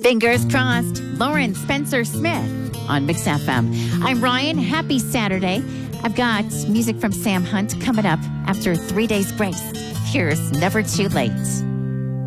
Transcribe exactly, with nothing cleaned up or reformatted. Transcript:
Fingers crossed. Lauren Spencer Smith on Mix F M. I'm Ryan. Happy Saturday. I've got music from Sam Hunt coming up after three days grace. Here's Never Too Late.